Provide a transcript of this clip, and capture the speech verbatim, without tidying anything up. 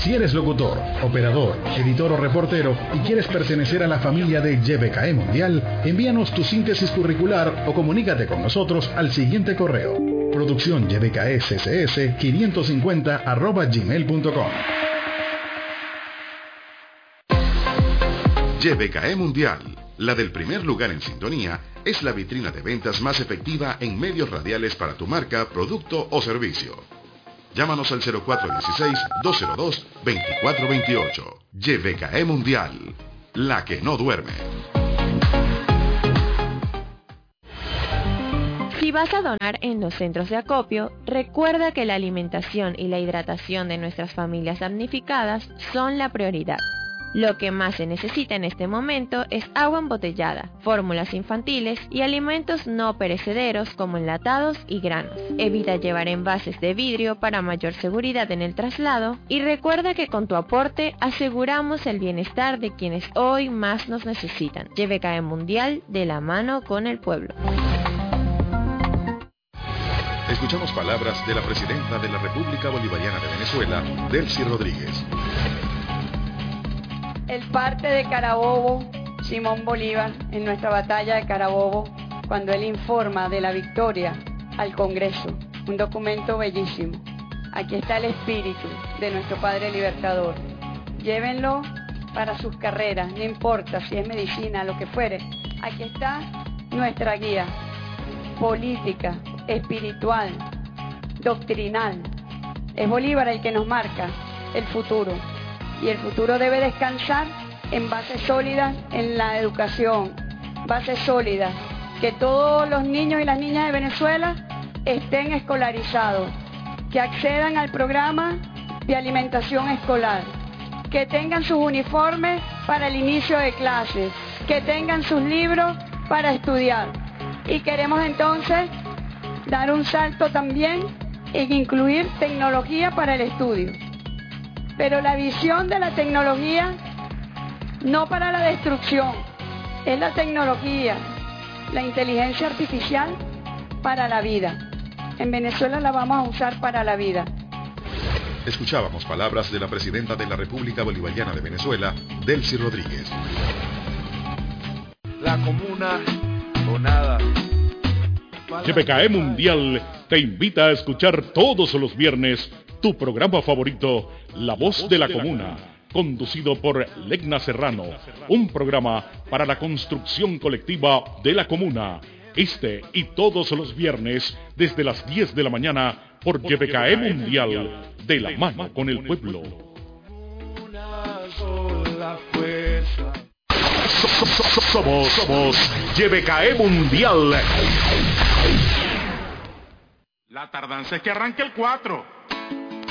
Si eres locutor, operador, editor o reportero y quieres pertenecer a la familia de Y B K E Mundial, envíanos tu síntesis curricular o comunícate con nosotros al siguiente correo: producción y b k s s s quinientos cincuenta arroba gmail punto com. Y B K E Mundial, la del primer lugar en sintonía, es la vitrina de ventas más efectiva en medios radiales para tu marca, producto o servicio. Llámanos al cero cuatro uno seis, dos cero dos, dos cuatro dos ocho. Y B K E Mundial, la que no duerme. Si vas a donar en los centros de acopio, recuerda que la alimentación y la hidratación de nuestras familias damnificadas son la prioridad. Lo que más se necesita en este momento es agua embotellada, fórmulas infantiles y alimentos no perecederos como enlatados y granos. Evita llevar envases de vidrio para mayor seguridad en el traslado y recuerda que con tu aporte aseguramos el bienestar de quienes hoy más nos necesitan. Y B K E Mundial, de la mano con el pueblo. Escuchamos palabras de la presidenta de la República Bolivariana de Venezuela, Delcy Rodríguez. El parte de Carabobo, Simón Bolívar, en nuestra batalla de Carabobo, cuando él informa de la victoria al Congreso, un documento bellísimo. Aquí está el espíritu de nuestro Padre Libertador. Llévenlo para sus carreras, no importa si es medicina, lo que fuere. Aquí está nuestra guía política, espiritual, doctrinal. Es Bolívar el que nos marca el futuro. Y el futuro debe descansar en bases sólidas en la educación, bases sólidas, que todos los niños y las niñas de Venezuela estén escolarizados, que accedan al programa de alimentación escolar, que tengan sus uniformes para el inicio de clases, que tengan sus libros para estudiar. Y queremos entonces dar un salto también en incluir tecnología para el estudio. Pero la visión de la tecnología, no para la destrucción, es la tecnología, la inteligencia artificial para la vida. En Venezuela la vamos a usar para la vida. Escuchábamos palabras de la presidenta de la República Bolivariana de Venezuela, Delcy Rodríguez. La comuna o nada. Y B K E Mundial te invita a escuchar todos los viernes tu programa favorito, La Voz de la Comuna, conducido por Legna Serrano, un programa para la construcción colectiva de la comuna. Este y todos los viernes desde las diez de la mañana por Y B K E Mundial, de la mano con el pueblo. Somos, somos Y B K E Mundial. La tardanza es que arranque el cuatro.